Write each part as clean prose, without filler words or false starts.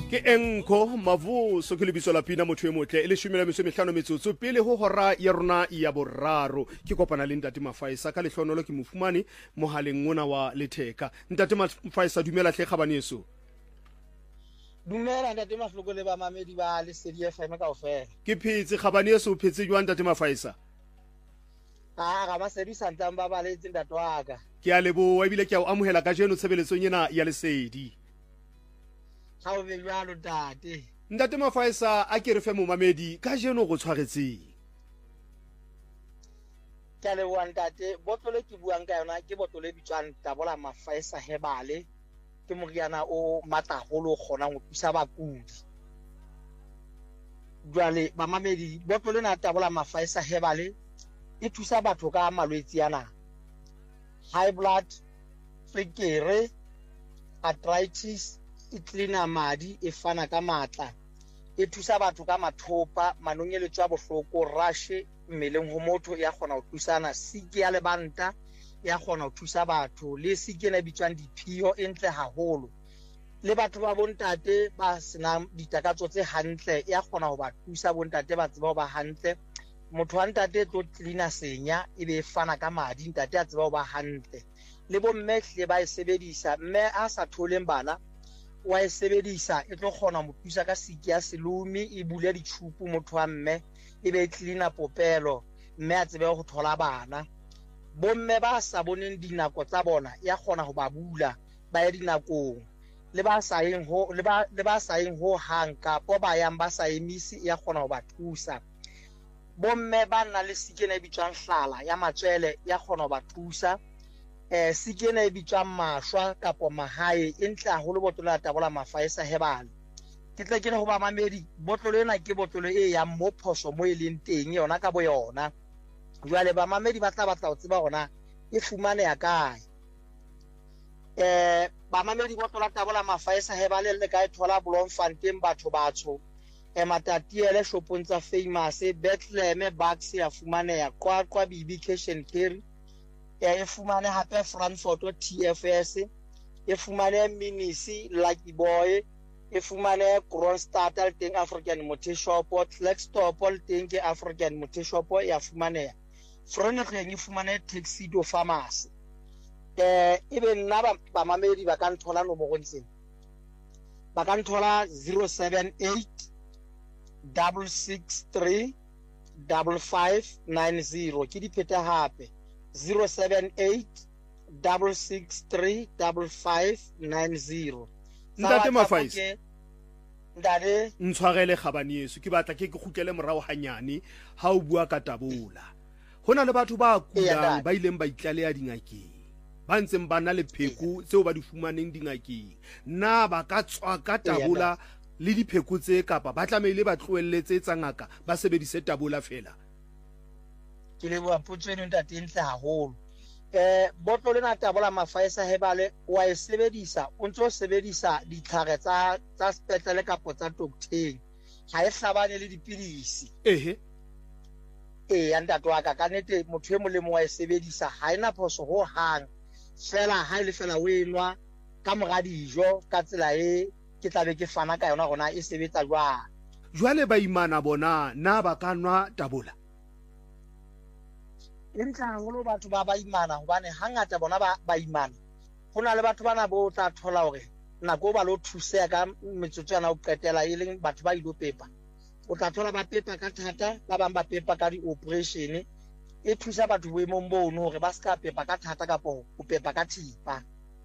ke enkho mavuso ke lebiso la pina motho e motle e le 15 metsotso pele ho hora ya rona ya boraro ke kopana le ntate Mafaisa ka lehlonolo ke mofumane mohaleng mona wa letheka. Ntate Mafaisa dumela hle kgabaneso. Dumela ntate Mafloko le ba mamedi ba le Lesedi FM kaofela. Ke phetse kgabaneso phetse jwang ntate Mafaisa? Ga ba sedi santang ba ba le ntate wa ka. Ke a leboha ebile ke a o amohela ka jeno tshebeletsong ena ya Lesedi. Ha o be jwalo tate. Ntate Mafaisa a ke re fe momamedi ka jeno go tshwaretseng. Ke a leboha ntate, botolo ke buang ka yona ke botolo e bitswang Tabola Mafaisa Hebale. Ke moriana o mataholo kgona go thusa bakudi. Jwale ba mamedi botolo na Tabola Mafaisa Hebale e thusa batho ka malwetse yana. High blood, tswekere, arthritis, e cleana madi, e fana ka matla, e thusa batho ka mathopa, manonyeletso a bohloko, rashe mmeleng ho motho ya kgona ho thusana, siki ya lebanta ya kgona ho thusa batho, le siki ena bitswang diphio e ntle haholo. Le batho ba bontate ba senang ditakatso tse hantle ya kgona ho ba thusa bontate ba tseba ho ba hantle. Motho wa ntate tlo cleana senya e be fana ka madi, ntate a tseba ho ba hantle. Le bomme hle ba e sebedisa, mme a sa tholeng bana wa e sebedisa e tlo kgona mo thusa ka siki ya selumi, e bule dithupu motho wa mme e be cleana popelo, mme a tsebe ho thola bana. Bomme ba sa boneng dinako tsa bona ya kgona ho ba bula ba ya dinakong. Le ba sa yeng ho hang kapo ba yang ba sa emisi ya kgona ho ba thusa. Bomme ba nna le siki ena e bitswang hlala ya matswele ya kgona ho ba thusa. Siki ena e bitswang mashwa kapo mahae e ntle haholo botolo ya Tabola Mafaisa Hebale. Ke tle ke re ho ba mamedi botolo ena ke botolo e yang mo phoso mo e leng teng yona ka bo yona. Jwale ba mamedi ba tla batla ho tseba hona e fumaneha kae. Ba mamedi botolo ya Tabola Mafaisa Hebale le ka e thola Bloemfontein batho batsho. Matatiele shopong tsa Famous, Bethlehem, Bucks ya fumaneha, Qwaqwa BB Cash and Carry. E fumane hape Frankfurt TFS, e fumane Minisi, Lucky Boy, e fumane Kronstadt teng African Motor Shop, Flexstop teng ke African Motor Shop ya fumaneha. Fronegeng e fumane Tuxedo Pharmacy. Ebe nna ba mamedi ba ka nthola nomoro ntseng. Ba ka nthola 078 663 5590 ke di pheta hape 078 663 5590. Ntate Mafaisa ndale ntshwarele kgabaneso ke batla ke kgutlele morao hanyane ha o bua ka Tabola. Hona le batho ba kulang ba ileng ba itlaleha dingakeng, ba ntseng ba na le pheko tseo ba di fumaneng dingakeng. Na ba ka tswa ka Tabola le dipheko tse kapa ba tlameile ba tloelletse tsa ngaka ba sebedise Tabola fela? Ke le bua potso eno ntate ntle haholo. Botolo lena Tabola Mafaisa Hebale wa e sebedisa o ntso sebedisa ditlhare tsa sepetlele kapo tsa doctor, ha e hlabane le dipidisi. Ya ntate wa ka ka nnete motho e molemo wa e sebedisa ha ena phoso ho hang, fela ha ile fela o enwa ka mora dijo ka tsela e ke tlabe ke fana ka yona gona e sebetsa jwang. Jwale baimana bona na ba ka nwa Tabola? E ntle haholo batho ba baimana hobane hangata bona ba imana ho na le batho bana bo tla thola hore nako ba lo thuseha ka metsotso yana o qetela e leng batho ba ilo pepa. O tla thola ba pepa ka thata, ba bang ba pepa ka di-operation. E thusa batho boemong bono hore ba ska pepa ka thata kapo o pepa ka thipa.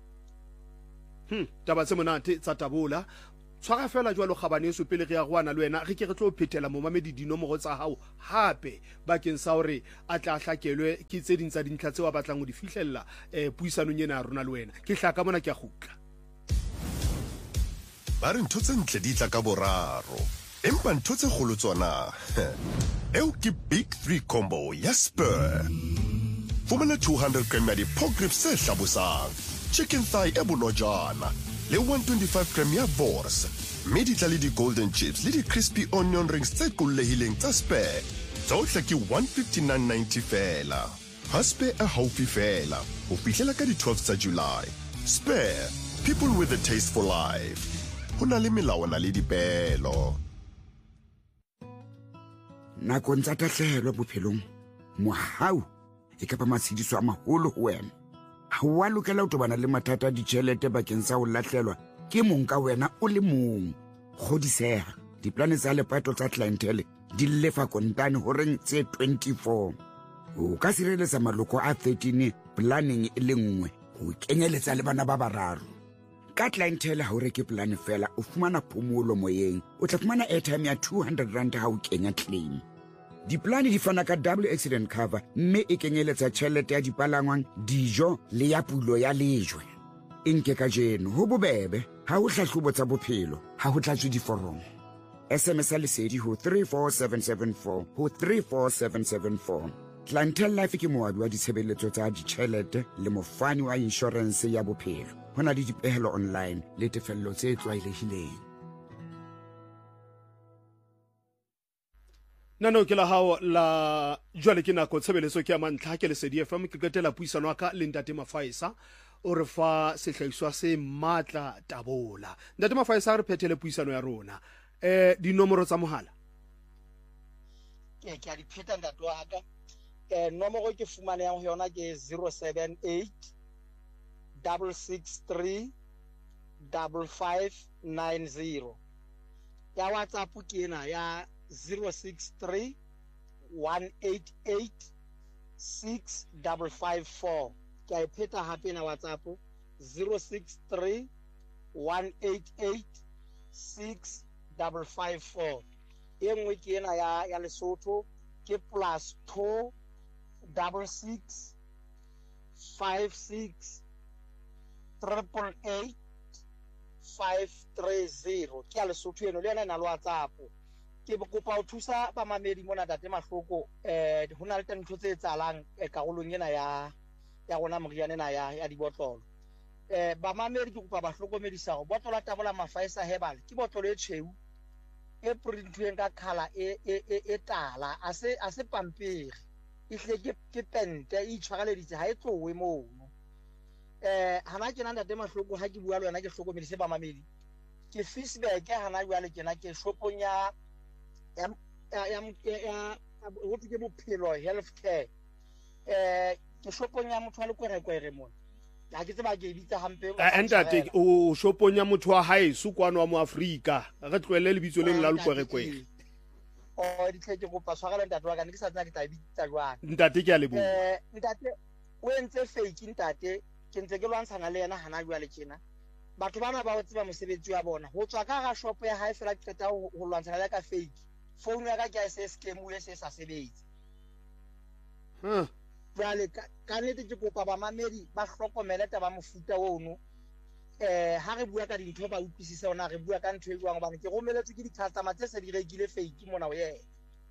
Taba tse monate tsa Tabola. Tshwara fela jwalo kgabaneso pele re ya goana le wena re ke re tlo phethela momamedi dinomoro tsa hao hape bakeng sa hore a tla hlakelwe ke tse ding tsa dintlha tseo a batlang ho di fihlella puisanong ena ya rona le wena. Ke hlaka mona ke a gutla. Ba re ntho tse ntle di tla ka boraro, empa ntho tse kgolo tsona eo ke Big 3 combo ya Spur. Fumana 200 gram ya di-pork ribs se hlabosang, chicken thigh e bonojana le 125 gram ya Vors, mme di tla le di-golden chips le di-crispy onion rings tse qollehileng tsa Spur. Tsohle ke 159.90 fela. Ha Spur e haufi fela ho fihlela ka di-12 tsa July. Spur, people with a taste for life. ho na le melawana le dipeelo. Nakong tsa tahlehelo bophelong, mohau e ka ba matshediso a maholo ho wena. Ha wa lokela ho tobana le mathata a ditjhelete bakeng sa ho lahlelwa ke mong ka wena o le mong. Kgodiseha, diplane tsa lepato tsa clientele di lefa kontane horeng tse 24. O ka sireletsa maloko a 13 planning e le nngwe ho kenyeletsa le bana ba bararo. Ka clientele ha o reke plan fela o fumana phomolo moyeng, o tla fumana airtime ya 200 rand ha o kenya claim. Diplane di fana ka double accident cover, mme e kenyeletsa tjhelete ya dipalangwang, dijo le ya pulo ya lejwe. Nke ka jeno ho bobebe ha o hlahlobo tsa bophelo, ha ho tlatswe diforomo. SMS lesedi ho 34774 ho 34774. Clientele Life ke moabi wa ditshebeletso tsa ditjhelete le mofani wa insurance ya bophelo. Ho na le dipehelo online le tefello tse tlwaelehileng. Nano ke la hao la jwale ke nako tshebeletso ke a mantlha ke lesedi FM ke qetela puisano ka le Ntate Mafaisa o re fa sehlahiswa se matla tabola. Ntate Mafaisa re phethele puisano ya rona. Dinomoro tsa mohala ke a di pheta ntate wa ka. Nomoro ke fumane yang ho yona ke 078 663 5590. Ya WhatsApp ke ena ya 063 188 6554. Ke a pheta hape na WhatsApp 063 188 6554. E nngwe ke ena ya Lesotho ke +2 66 56 888 530. ke a Lesotho eno le yona na le WhatsApp. Ke kopa ho thusa ba mamedi mona Tate Mahloko, ho na le ntho tse etsalang karolong ena ya rona moriana ena ya dibotlolo. Ba mamedi ke kopa ba hlokomedisa hore botlolo la tabola Mafaisa Herbal ke botlolo e tshweu e printuweng ka color e tala, a se pampiri, e hle ke pente e tshwareleditse ha e tlowe moo. Hana ke nna Tate Mahloko ha ke bua le wena ke hlokomedise ba mamedi. Ke feedback hana jwale kena ke shopong ya ho ke bophelo healthcare. Ke shopong ya motho wa lekwerekwere mona. Ha ke tseba ke bitsa hampe Ntate o shopong ya motho wa haeso kwana wa mo Afrika re tloele lebitso le la lekwerekwere. Di tle ke kopa tshwarela ntate wa ka ne ke sa tsena ke tla bitsa jwang. Ntate ke a leboha. Ntate o entse fake ntate, ke ntse ke lwantshana le yena hana jwale tjena. Batho bana ba o tseba mosebetsi wa bona ho tswa ka ga shop ya hae fela ke qeta ho lwantshana le ka fake. Phone ya ka ke a se scam o se sa sebetse. Jwale ka nnete ke kopa ba mamedi ba hlokomele taba mofuta ono. Ha re bua ka dintho ba utlwisise ona re bua ka ntho e jwang hobane ke romeletswe ke di-customer tse se di rekile fake mona o yena.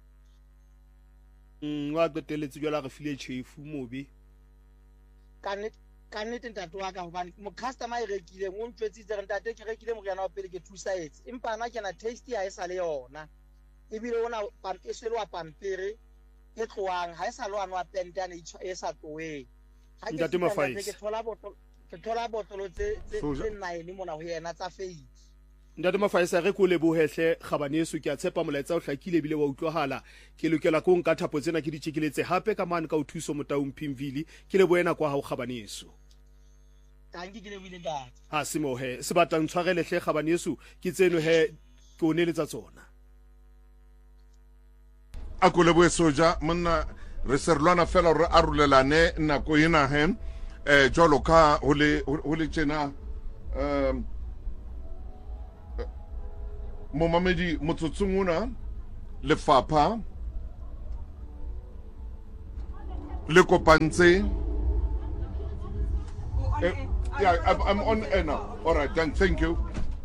Wa qeteletse jwala re file chefu mobe. Ka nnete ntate wa ka hobane mo customer e rekile o ntjwetsitse re ntate ke rekile moriana wa pele ke thusaetse, empa ana ke na taste ya e sa le yona. Ebile ona e se lwa pampiri e tloang ha e sa lwa nwa pentana e sa tloeng. Ntate Mafaisa ke thola botlolo tse 9 mona ho yena tsa fake. Ntate Mafaisa re ko lebohehle Kgabaneso, ke a tshepa molaetsa o hlakile bile wa utlwahala. Ke lokela ko nka thapo tsena ke di tjekiletse hape ka mane ka o thuso Motaung Pimvili. Ke leboena kwa hao Kgabaneso. Tanki ke lebile ntate. Ha simo he se batlang tshwarele hle Kgabaneso ke tseno he ke o neletsa tsona. A ko leboe soja monna re serlwana fela re arulelane nako ena he jwalo ka ho le tjena mo mamedi motsotsong ona lefapha le kopantse yeah, I'm on air now. All right, thank you.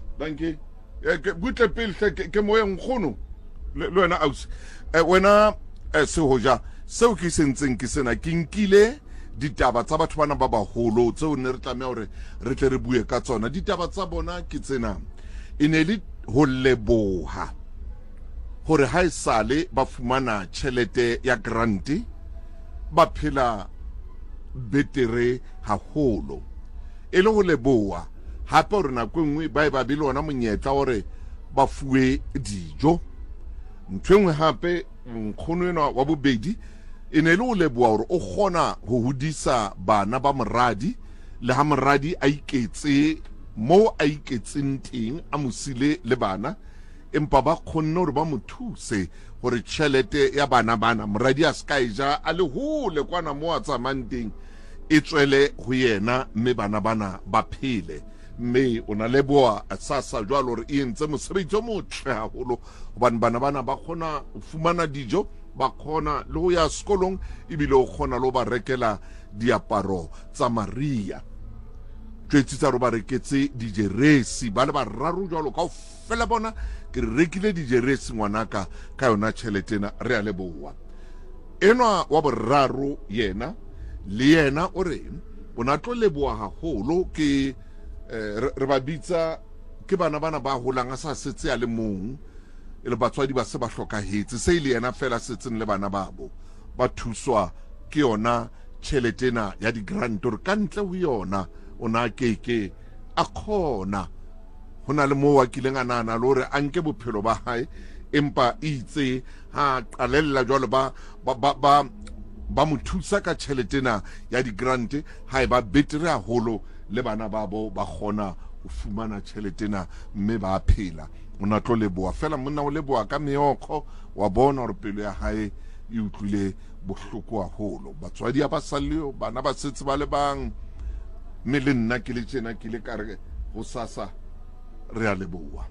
Butle pele ke moyeng khono le wena aus wena se hoja seo ke sentseng ke sena ke nkile ditaba tsa batho bana ba baholo tseo ne re tlamea hore re tle re bue ka tsona. Ditaba tsa bona ke tsena e ne le ho leboha hore ha esale ba fumana tjhelete ya granti ba phela betere haholo, e le ho leboha hape gore nako nngwe ba e ba be le ona monyetla gore ba fuwe dijo. Ntho engwe hape nkgono ena wa bobedi e ne le o leboa gore o kgona go hodisa bana ba moradi le ha moradi a iketse mo a iketseng teng a mosile le bana, empa ba kgonne gore ba mo thuse gore tšhelete ya bana moradi a ska e ja a le hole kwana mo a tsamayang teng e tswele go yena mme bana ba phele. Mme o na leboa sasa jwalo gore e entse mosebetsi o motle haholo gobane bana ba kgona go fumana dijo, ba kgona le go ya sekolong ebile o kgona le go ba rekela diaparo tsa Maria. Tswetsitsa gore ba reketse dijeresi ba le bararo jwalo ka fela bona ke rekile dijeresi ngwanaka ka yona tšheletena re a leboa. Enwa wa boraro yena le yena o re o na tlo leboa haholo ke re ba bitsa ke bana ba holang a sa setse a le mong e le batswadi ba se ba hlokahetse se ile yena fela setseng le bana babo ba thuswa ke yona tšheletena ya di-grant gore ka ntle ho yona o na keke a kgona. Ho na le moo a kileng a nana le gore a nke bophelo ba hae empa itse ha qalella jwalo ba mo thusa ka tšheletena ya di-grant ha e ba betere haholo le bana babo ba kgona go fumana tšheletena mme ba phela. O na tlo leboa fela monna o leboa ka meokgo wa bona gore pelo ya hae e utlwile bohloko haholo. Batswadi a ba saleo bana ba setse ba le bang mme le nna ke le tjena ke le kare go sasa re a leboa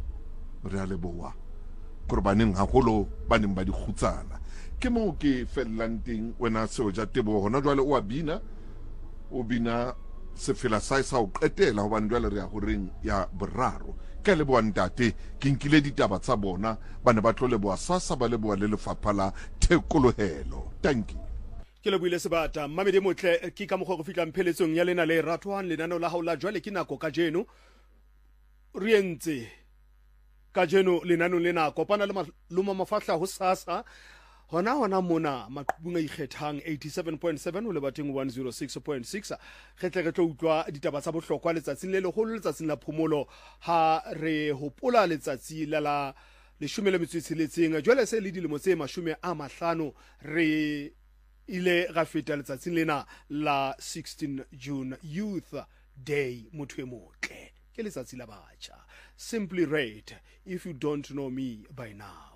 korbaneng haholo ba neng ba di khutsana. Ke mo ke fellang teng wena seo ja tebo hona jwale o bina sefela sa o qetela hobane jwale re ya go reng ya boraro. Ke leboa ntate ke nkile ditaba tsa bona ba ne ba tlo leboa sasa ba leboa le lefapha la thekolohelo. Thank you. Ke le buile sebata Mamedi Motle ke ka moggo go fitla mpheletsong ya lena le ratwang lenano la haola jwale ke nako ka jeno re entse ka jeno lenano lena kopana le maloma mafahla ho sasa hona mona maqhubung a ikgethang 87.7 o le bateng 106.6 ge tlo utlwa ditaba tsa bohlokwa letsatsing le legolo letsatsing la phomolo ha re hopola letsatsi la 16 jwale se le dilemo tse 50 re ile ga feta letsatsing lena la 16 June Youth Day motho e motle ke letsatsi la batjha. Simply read, if you don't know me by now.